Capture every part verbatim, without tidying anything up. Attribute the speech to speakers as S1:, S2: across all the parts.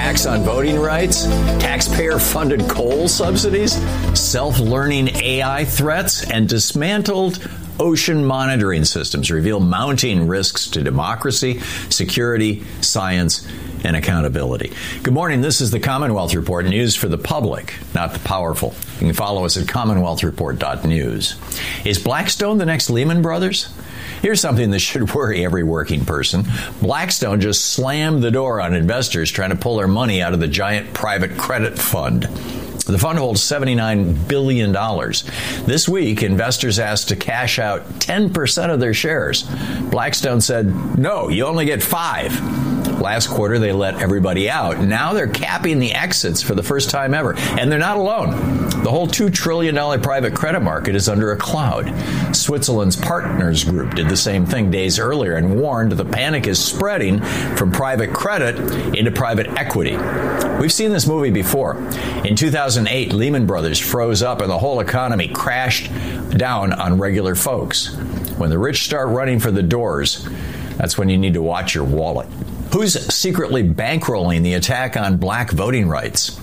S1: attacks on voting rights, taxpayer-funded coal subsidies, self-learning A I threats, and dismantled ocean monitoring systems reveal mounting risks to democracy, security, science, and accountability. Good morning. This is the Commonwealth Report, news for the public, not the powerful. You can follow us at commonwealth report dot news. Is Blackstone the next Lehman Brothers? Here's something that should worry every working person. Blackstone just slammed the door on investors trying to pull their money out of the giant private credit fund. The fund holds seventy-nine billion dollars. This week, investors asked to cash out ten percent of their shares. Blackstone said, no, you only get five. Last quarter, they let everybody out. Now they're capping the exits for the first time ever. And they're not alone. The whole two trillion dollars private credit market is under a cloud. Switzerland's Partners Group did the same thing days earlier and warned the panic is spreading from private credit into private equity. We've seen this movie before. In two thousand eight, Lehman Brothers froze up and the whole economy crashed down on regular folks. When the rich start running for the doors, that's when you need to watch your wallet. Who's secretly bankrolling the attack on black voting rights?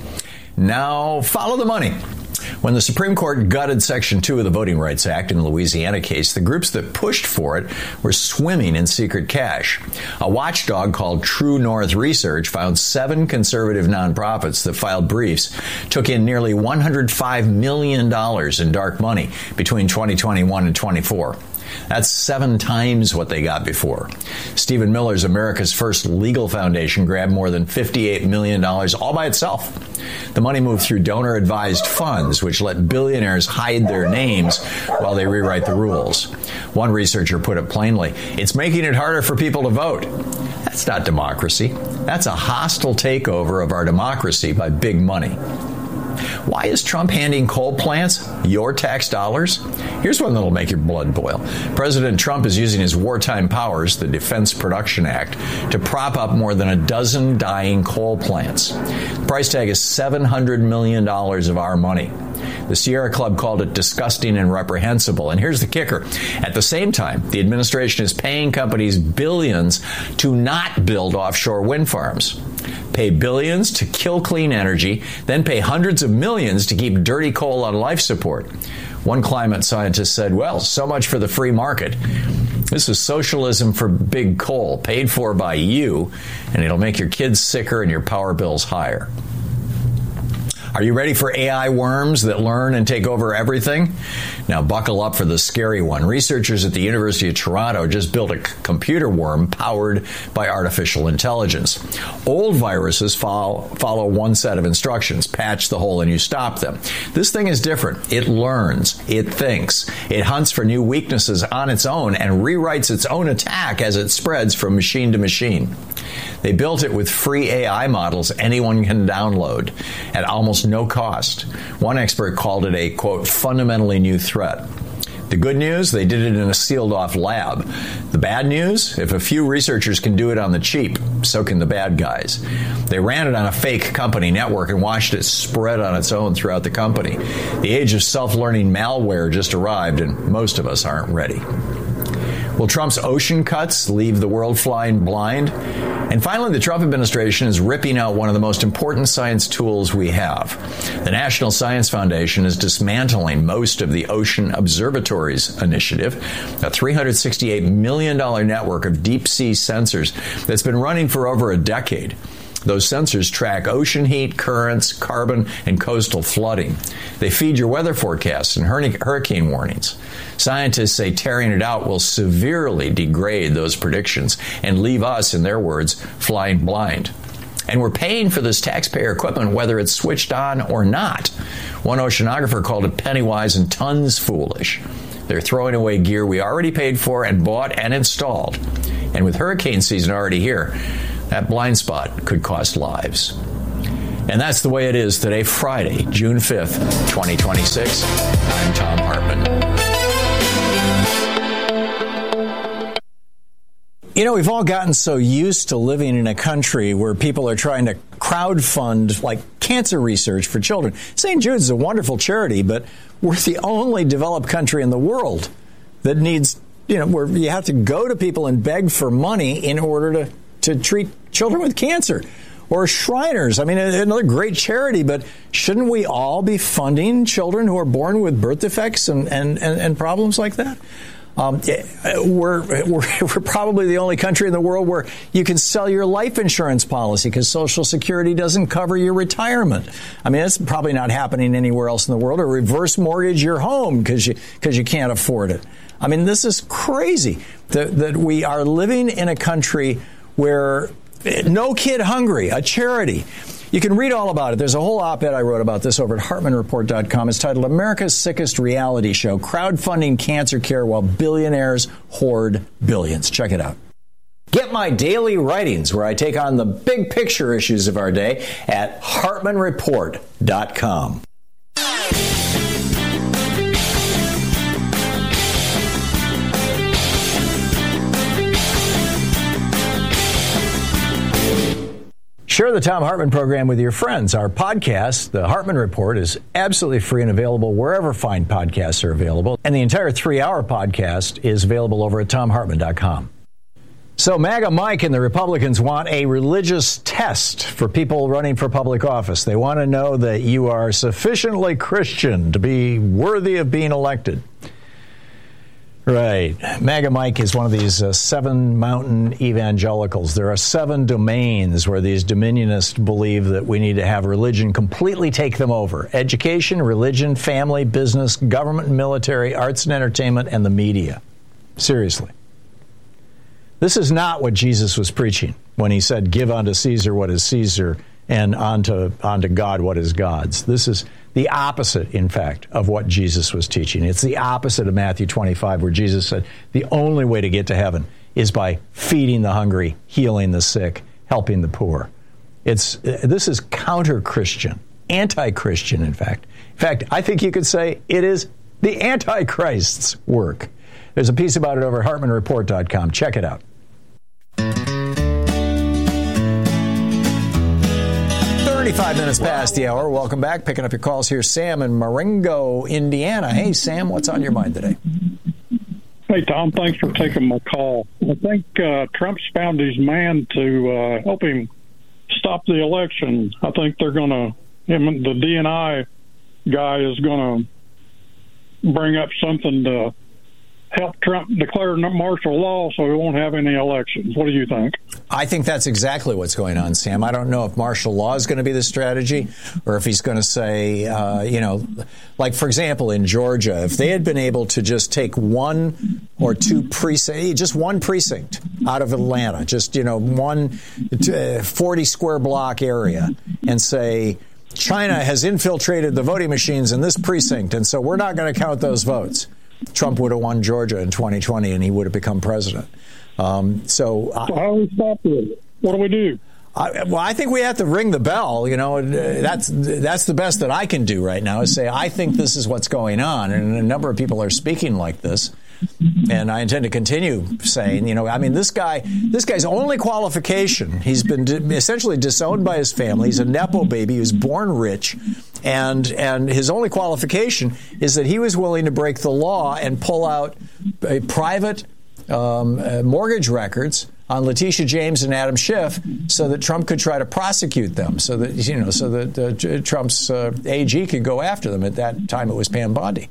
S1: Now, follow the money. When the Supreme Court gutted Section two of the Voting Rights Act in the Louisiana case, the groups that pushed for it were swimming in secret cash. A watchdog called True North Research found seven conservative nonprofits that filed briefs took in nearly one hundred five million dollars in dark money between twenty twenty-one and twenty-four. That's seven times what they got before. Stephen Miller's America's First Legal Foundation grabbed more than fifty-eight million dollars all by itself. The money moved through donor-advised funds, which let billionaires hide their names while they rewrite the rules. One researcher put it plainly, it's making it harder for people to vote. That's not democracy. That's a hostile takeover of our democracy by big money. Why is Trump handing coal plants your tax dollars? Here's one that'll make your blood boil. President Trump is using his wartime powers, the Defense Production Act, to prop up more than a dozen dying coal plants. The price tag is seven hundred million dollars of our money. The Sierra Club called it disgusting and reprehensible. And here's the kicker. At the same time, the administration is paying companies billions to not build offshore wind farms. Pay billions to kill clean energy, then pay hundreds of millions to keep dirty coal on life support. One climate scientist said, well, so much for the free market. This is socialism for big coal, paid for by you, and it'll make your kids sicker and your power bills higher. Are you ready for A I worms that learn and take over everything? Now buckle up for the scary one. Researchers at the University of Toronto just built a c- computer worm powered by artificial intelligence. Old viruses follow, follow one set of instructions. Patch the hole and you stop them. This thing is different. It learns. It thinks. It hunts for new weaknesses on its own and rewrites its own attack as it spreads from machine to machine. They built it with free A I models anyone can download at almost no cost. One expert called it a, quote, fundamentally new threat. The good news, they did it in a sealed-off lab. The bad news, if a few researchers can do it on the cheap, so can the bad guys. They ran it on a fake company network and watched it spread on its own throughout the company. The age of self-learning malware just arrived, and most of us aren't ready. Will Trump's ocean cuts leave the world flying blind? And finally, the Trump administration is ripping out one of the most important science tools we have. The National Science Foundation is dismantling most of the Ocean Observatories Initiative, a three hundred sixty-eight million dollars network of deep-sea sensors that's been running for over a decade. Those sensors track ocean heat, currents, carbon, and coastal flooding. They feed your weather forecasts and hurricane warnings. Scientists say tearing it out will severely degrade those predictions and leave us, in their words, flying blind. And we're paying for this taxpayer equipment whether it's switched on or not. One oceanographer called it penny-wise and tons foolish. They're throwing away gear we already paid for and bought and installed. And with hurricane season already here, that blind spot could cost lives. And that's the way it is today, Friday, June fifth, twenty twenty-six. I'm Thom Hartmann. You know, we've all gotten so used to living in a country where people are trying to crowdfund, like, cancer research for children. Saint Jude's is a wonderful charity, but we're the only developed country in the world that needs, you know, where you have to go to people and beg for money in order to, to treat children with cancer. or Shriners. I mean, another great charity, but shouldn't we all be funding children who are born with birth defects and, and, and, and problems like that? Um, we're, we're we're probably the only country in the world where you can sell your life insurance policy because Social Security doesn't cover your retirement. I mean, it's probably not happening anywhere else in the world. Or reverse mortgage your home because you because you can't afford it. I mean, this is crazy that that we are living in a country where No Kid Hungry, a charity. You can read all about it. There's a whole op-ed I wrote about this over at Hartman Report dot com. It's titled America's Sickest Reality Show, Crowdfunding Cancer Care While Billionaires Hoard Billions. Check it out. Get my daily writings where I take on the big picture issues of our day at Hartman Report dot com. Share the Thom Hartmann program with your friends. Our podcast, The Hartman Report, is absolutely free and available wherever fine podcasts are available. And the entire three-hour podcast is available over at Thom Hartman dot com. So MAGA Mike and the Republicans want a religious test for people running for public office. They want to know that you are sufficiently Christian to be worthy of being elected. Right. MAGA Mike is one of these uh, seven mountain evangelicals. There are seven domains where these dominionists believe that we need to have religion completely take them over. Education, religion, family, business, government and military, arts and entertainment, and the media. Seriously. This is not what Jesus was preaching when he said, give unto Caesar what is Caesar and unto, unto God what is God's. This is the opposite, in fact, of what Jesus was teaching. It's the opposite of Matthew twenty-five, where Jesus said the only way to get to heaven is by feeding the hungry, healing the sick, helping the poor. It's this is counter-Christian, anti-Christian, in fact. In fact, I think you could say it is the Antichrist's work. There's a piece about it over at Hartman Report dot com. Check it out. thirty-five minutes past the hour. Welcome back. Picking up your calls here. Sam in Marengo, Indiana. Hey, Sam, what's on your mind today?
S2: Hey, Tom, thanks for taking my call. I think uh, Trump's found his man to uh, help him stop the election. I think they're going to, him, the D N I guy is going to bring up something to help Trump declare martial law so we won't have any elections. What do you think?
S1: I think that's exactly what's going on, Sam. I don't know if martial law is going to be the strategy or if he's going to say, uh, you know, like, for example, in Georgia, if they had been able to just take one or two precincts, just one precinct out of Atlanta, just, you know, one forty square block area and say, China has infiltrated the voting machines in this precinct, and so we're not going to count those votes. Trump would have won Georgia in twenty twenty, and he would have become president. Um, so, I,
S2: so how do we stop this? What do we do?
S1: I, well, I think we have to ring the bell. You know, that's that's the best that I can do right now is say I think this is what's going on, and a number of people are speaking like this. And I intend to continue saying, you know, I mean, this guy, this guy's only qualification, he's been di- essentially disowned by his family. He's a Nepo baby. He was born rich. And and his only qualification is that he was willing to break the law and pull out a private um, uh, mortgage records on Letitia James and Adam Schiff so that Trump could try to prosecute them, so that, you know, so that uh, Trump's uh, A G could go after them. At that time, it was Pam Bondi.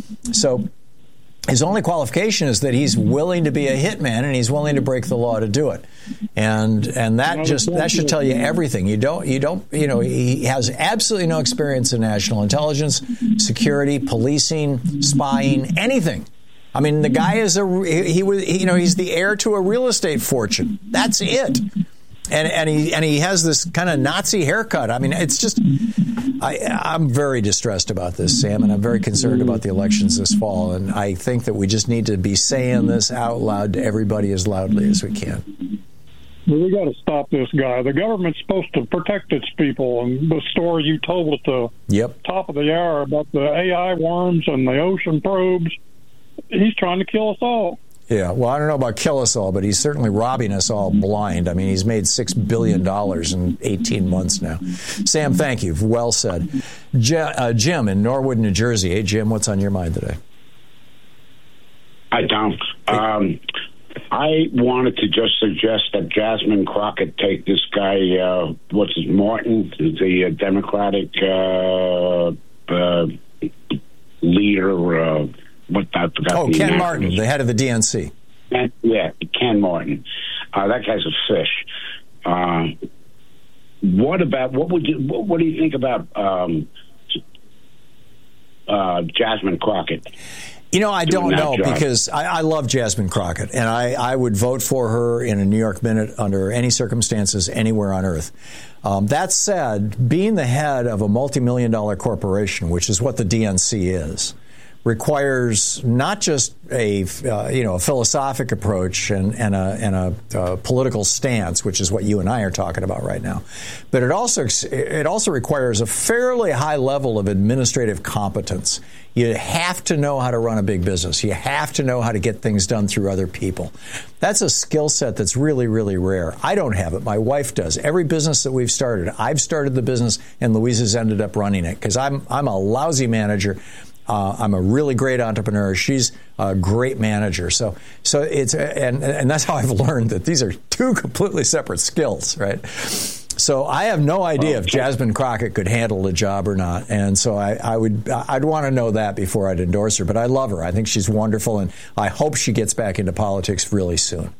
S1: So his only qualification is that he's willing to be a hitman and he's willing to break the law to do it. And and that just that should tell you everything. You don't you don't you know, he has absolutely no experience in national intelligence, security, policing, spying, anything. I mean, the guy is a he, he was you know, he's the heir to a real estate fortune. That's it. And and he and he has this kind of Nazi haircut. I mean, it's just I, I'm very distressed about this, Sam, and I'm very concerned about the elections this fall. And I think that we just need to be saying this out loud to everybody as loudly as we can.
S2: Well, we got to stop this guy. The government's supposed to protect its people. And the story you told at the
S1: yep. top
S2: of the hour about the A I worms and the ocean probes, he's trying to kill us all.
S1: Yeah, well, I don't know about kill us all, but he's certainly robbing us all blind. I mean, he's made six billion dollars in eighteen months now. Sam, thank you. Well said. J- uh, Jim in Norwood, New Jersey. Hey, Jim, what's on your mind today?
S3: Hi, Tom. Um, I wanted to just suggest that Jasmine Crockett take this guy, uh, what's his, Martin, the uh, Democratic uh, uh, leader. Uh, what I forgot.
S1: Oh, Ken Martin, the head of the D N C.
S3: Ken, yeah, Ken Martin. Uh, that guy's a fish. Uh, what about what would you? What, what do you think about um, uh, Jasmine Crockett?
S1: You know, I don't know job. because I, I love Jasmine Crockett, and I, I would vote for her in a New York Minute under any circumstances anywhere on earth. Um, that said, being the head of a multi-million dollar corporation, which is what the D N C is, requires not just a uh, you know a philosophic approach and, and a, and a uh, political stance, which is what you and I are talking about right now, but it also it also requires a fairly high level of administrative competence. You have to know how to run a big business. You have to know how to get things done through other people. That's a skill set that's really, really rare. I don't have it. My wife does. Every business that we've started, I've started the business, and Louisa's ended up running it because I'm I'm a lousy manager. Uh, I'm a really great entrepreneur. She's a great manager. So, so it's and and that's how I've learned that these are two completely separate skills, right? So I have no idea if Jasmine Crockett could handle the job or not, and so I, I would I'd want to know that before I'd endorse her. But I love her. I think she's wonderful, and I hope she gets back into politics really soon.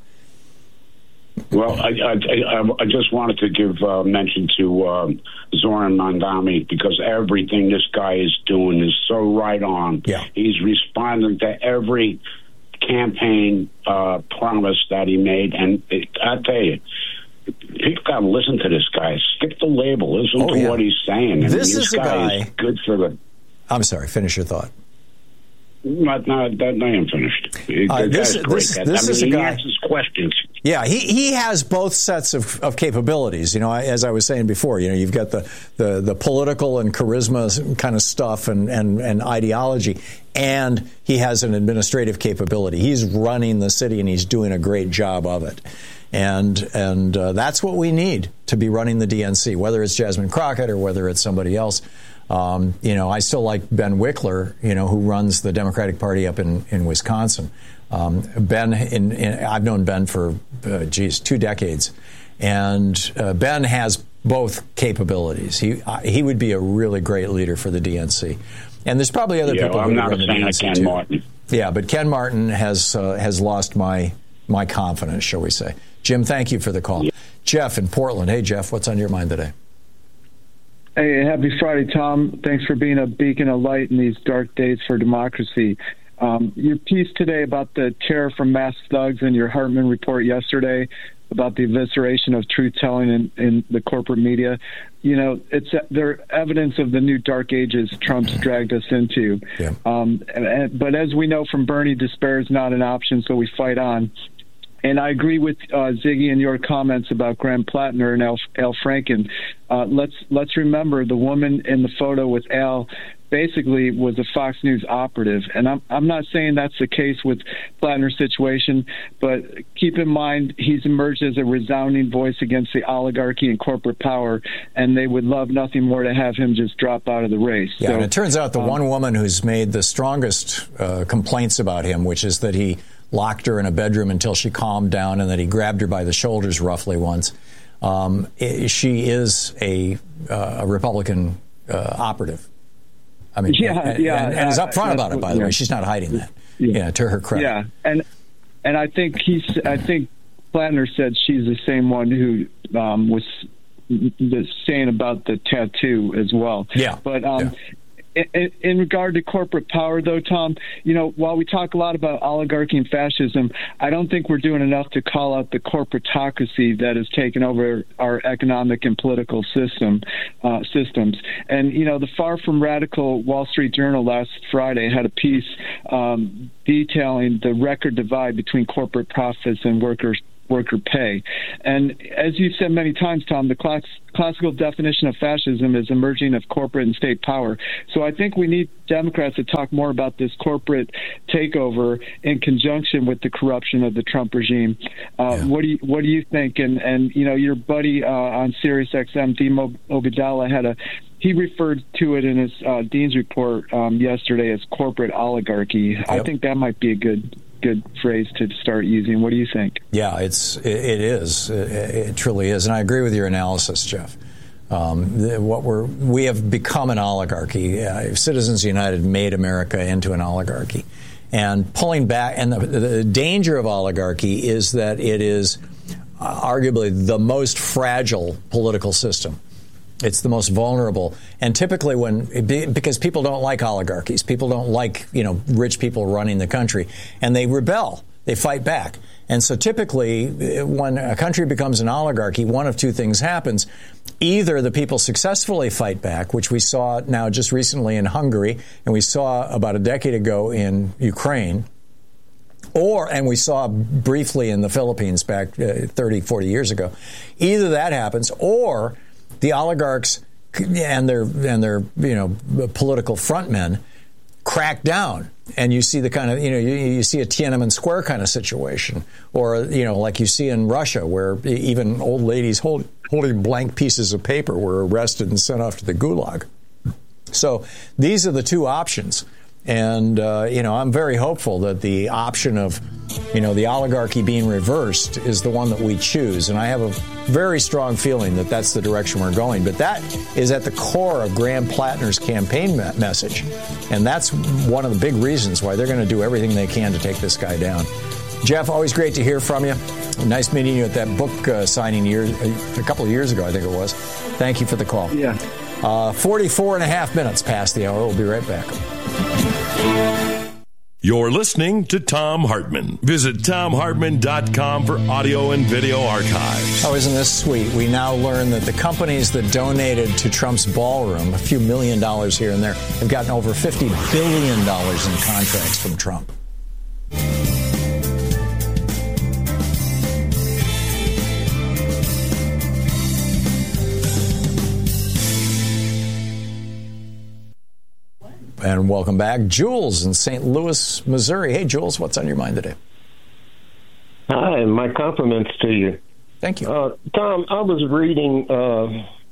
S3: Well, I, I, I just wanted to give uh, mention to um, Zoran Mandami because everything this guy is doing is so right on.
S1: Yeah.
S3: He's responding to every campaign uh, promise that he made, and it, I tell you, people got to listen to this guy. Skip the label. Listen
S1: oh,
S3: to
S1: yeah.
S3: what he's saying. I
S1: this
S3: mean,
S1: is
S3: this
S1: a
S3: guy
S1: guy.
S3: Is good for the.
S1: I'm sorry. Finish your thought.
S3: Not, not, that, I am finished.
S1: Uh, this
S3: great.
S1: this,
S3: that,
S1: this
S3: I mean,
S1: is a
S3: he
S1: guy.
S3: answers questions.
S1: Yeah, he, he has both sets of, of capabilities. You know, as I was saying before, you know, you've got the, the, the political and charisma kind of stuff and, and, and ideology, and he has an administrative capability. He's running the city, and he's doing a great job of it. And and uh, that's what we need to be running the D N C, whether it's Jasmine Crockett or whether it's somebody else. Um, you know, I still like Ben Wickler, you know, who runs the Democratic Party up in, in Wisconsin. Um, Ben, in, in, I've known Ben for, uh, geez, two decades. And uh, Ben has both capabilities. He uh, he would be a really great leader for the D N C. And there's probably other
S3: yeah,
S1: people
S3: well,
S1: who
S3: I'm not
S1: run
S3: a
S1: the
S3: fan
S1: D N
S3: of
S1: C
S3: Ken
S1: too.
S3: Martin.
S1: Yeah, but Ken Martin has uh, has lost my my confidence, shall we say. Jim, thank you for the call. Yeah. Jeff in Portland. Hey, Jeff, what's on your mind today?
S4: Hey, happy Friday, Tom. Thanks for being a beacon of light in these dark days for democracy. Um, your piece today about the terror from mass thugs and your Hartman report yesterday about the evisceration of truth-telling in, in the corporate media, you know, it's they're evidence of the new dark ages Trump's dragged us into.
S1: Yeah.
S4: Um, and, and, but as we know from Bernie, despair is not an option, so we fight on. And I agree with uh, Ziggy and your comments about Graham Plattner and Al, Al Franken. Uh, let's let's remember the woman in the photo with Al basically was a Fox News operative. And I'm I'm not saying that's the case with Plattner's situation, but keep in mind he's emerged as a resounding voice against the oligarchy and corporate power, and they would love nothing more to have him just drop out of the race.
S1: Yeah,
S4: so,
S1: and it turns out the
S4: um,
S1: one woman who's made the strongest uh, complaints about him, which is that he locked her in a bedroom until she calmed down and that he grabbed her by the shoulders roughly once. Um, it, she is a, uh, a Republican uh, operative. I mean,
S4: yeah,
S1: and,
S4: yeah,
S1: and, and is upfront about it, by the
S4: yeah.
S1: way. She's not hiding that.
S4: Yeah.
S1: yeah, to her credit.
S4: Yeah, and and I think he's. I think Plattner said she's the same one who um, was saying about the tattoo as well.
S1: Yeah,
S4: but. Um,
S1: yeah.
S4: In, in regard to corporate power, though, Tom, you know, while we talk a lot about oligarchy and fascism, I don't think we're doing enough to call out the corporatocracy that has taken over our economic and political system uh, systems. And, you know, the far from radical Wall Street Journal last Friday had a piece um, detailing the record divide between corporate profits and workers' worker pay. And as you've said many times, Tom, the class, classical definition of fascism is emerging of corporate and state power. So I think we need Democrats to talk more about this corporate takeover in conjunction with the corruption of the Trump regime. Uh, yeah. What do you What do you think? And and you know, your buddy uh, on Sirius X M, Dimo Obidala, had a he referred to it in his uh, Dean's report um, yesterday as corporate oligarchy. Yep. I think that might be a good good phrase to start using. What do you think?
S1: Yeah, it's it, it is. It, it truly is, and I agree with your analysis, Jeff. Um, the, what we're we have become an oligarchy. Uh, Citizens United made America into an oligarchy, and pulling back. And the, the danger of oligarchy is that it is uh, arguably the most fragile political system. It's the most vulnerable, and typically when because people don't like oligarchies, people don't like you know rich people running the country, and they rebel, they fight back, and so typically when a country becomes an oligarchy, one of two things happens: either the people successfully fight back, which we saw now just recently in Hungary, and we saw about a decade ago in Ukraine, or and we saw briefly in the Philippines back uh, thirty, forty years ago. Either that happens, or the oligarchs and their and their you know political frontmen crack down, and you see the kind of you know you, you see a Tiananmen Square kind of situation, or you know like you see in Russia, where even old ladies hold, holding blank pieces of paper were arrested and sent off to the gulag. So these are the two options. And, uh, you know, I'm very hopeful that the option of, you know, the oligarchy being reversed is the one that we choose. And I have a very strong feeling that that's the direction we're going. But that is at the core of Graham Plattner's campaign me- message. And that's one of the big reasons why they're going to do everything they can to take this guy down. Jeff, always great to hear from you. Nice meeting you at that book uh, signing year, a couple of years ago, I think it was. Thank you for the call.
S4: Yeah.
S1: Uh, forty-four and a half minutes past the hour. We'll be right back.
S5: You're listening to Thom Hartmann. Visit Thom Hartmann dot com for audio and video archives.
S1: Oh, isn't this sweet? We now learn that the companies that donated to Trump's ballroom, a few million dollars here and there, have gotten over fifty billion dollars in contracts from Trump. And welcome back. Jules in Saint Louis, Missouri. Hey, Jules, what's on your mind today?
S6: Hi, my compliments to you.
S1: Thank you.
S6: Uh, Tom, I was reading, uh,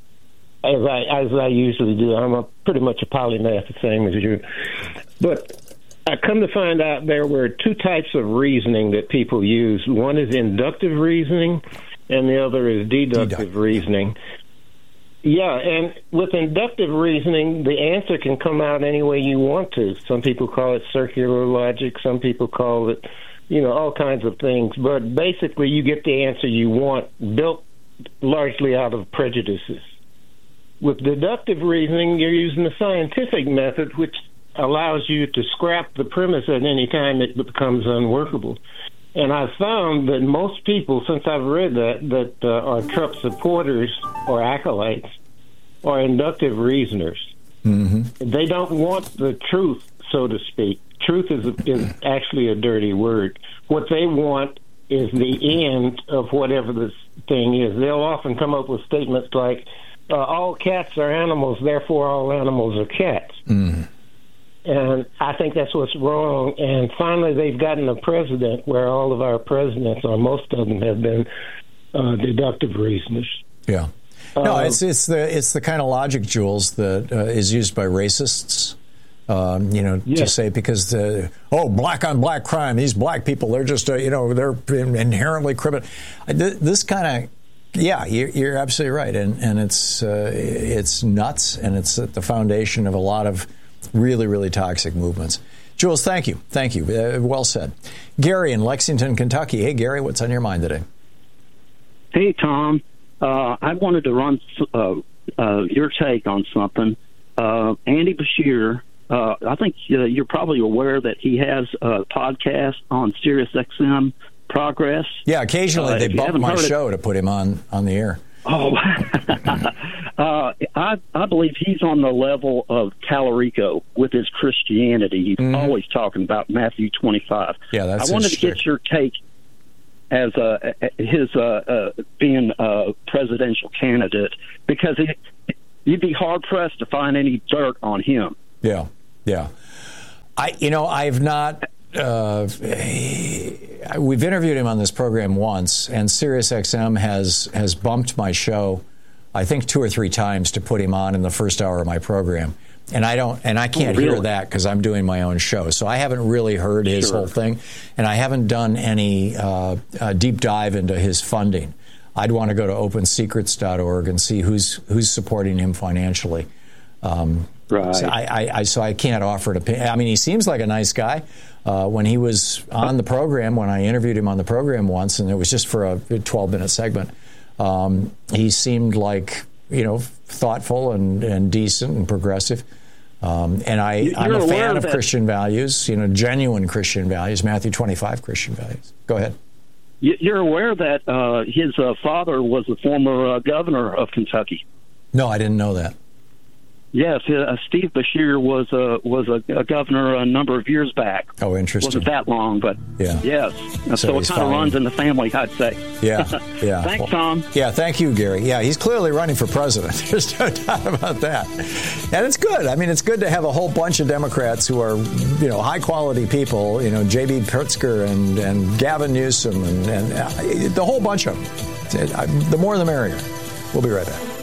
S6: as I as I usually do. I'm a, pretty much a polymath, the same as you. But I come to find out there were two types of reasoning that people use. One is inductive reasoning, and the other is deductive Deduct. reasoning. Yeah, and with inductive reasoning, the answer can come out any way you want to. Some people call it circular logic. Some people call it, you know, all kinds of things. But basically, you get the answer you want, built largely out of prejudices. With deductive reasoning, you're using the scientific method, which allows you to scrap the premise at any time it becomes unworkable. And I've found that most people, since I've read that, that uh, are Trump supporters or acolytes, are inductive reasoners. Mm-hmm. They don't want the truth, so to speak. Truth is, is actually a dirty word. What they want is the end of whatever this thing is. They'll often come up with statements like, uh, all cats are animals, therefore all animals are cats. Mm-hmm. And I think that's what's wrong. And finally, they've gotten a president where all of our presidents, or most of them, have been uh, deductive reasoners.
S1: Yeah. No,
S6: Um,
S1: it's it's the it's the kind of logic, Jules, that uh, is used by racists. Um, you know,
S6: yes.
S1: to say because the oh, black on black crime, these black people, they're just uh, you know they're inherently criminal. This kind of yeah, you're, you're absolutely right, and and it's uh, it's nuts, and it's at the foundation of a lot of really, really toxic movements. Jules, thank you. Thank you. Uh, well said. Gary in Lexington, Kentucky. Hey, Gary, what's on your mind today?
S7: Hey, Tom. Uh, I wanted to run uh, uh, your take on something. Uh, Andy Bashir, uh, I think uh, you're probably aware that he has a podcast on Sirius X M Progress.
S1: Yeah, occasionally
S7: uh,
S1: they bump my show
S7: it,
S1: to put him on, on the air.
S7: Oh, uh, I I believe he's on the level of Tallarico with his Christianity. He's mm-hmm. always talking about Matthew twenty-five.
S1: Yeah, that's
S7: I wanted to get your take as uh, his uh, uh, being a presidential candidate, because he, you'd be hard pressed to find any dirt on him.
S1: Yeah, yeah. I you know I've not. Uh, we've interviewed him on this program once, and Sirius X M has has bumped my show I think two or three times to put him on in the first hour of my program. And I don't, and I can't
S7: oh, really?
S1: hear that because I'm doing my own show. So I haven't really heard his
S7: Sure.
S1: whole thing, and I haven't done any uh, uh, deep dive into his funding. I'd want to go to open secrets dot org and see who's who's supporting him financially. Um,
S7: right.
S1: So I, I, I, so I can't offer an opinion. I mean, he seems like a nice guy. Uh, when he was on the program, when I interviewed him on the program once, and it was just for a twelve-minute segment, um, he seemed like, you know, thoughtful and, and decent and progressive. Um, and I,
S7: You're
S1: I'm a fan of
S7: that-
S1: Christian values, you know, genuine Christian values, Matthew twenty-five Christian values. Go ahead.
S7: You're aware that uh, his uh, father was a former uh, governor of Kentucky.
S1: No, I didn't know that.
S7: Yes, uh, Steve Beshear was a was a, a governor a number of years back.
S1: Oh, interesting.
S7: Wasn't that long, but
S1: Yeah.
S7: yes.
S1: So
S7: So, it
S1: he's
S7: kind of
S1: following.
S7: runs in the family, I'd say.
S1: Yeah, yeah.
S7: Thanks,
S1: Well,
S7: Tom.
S1: Yeah, thank you, Gary. Yeah, he's clearly running for president. There's no doubt about that. And it's good. I mean, it's good to have a whole bunch of Democrats who are, you know, high-quality people, you know, J B. Pritzker and, and Gavin Newsom and, and uh, the whole bunch of them. The more the merrier. We'll be right back.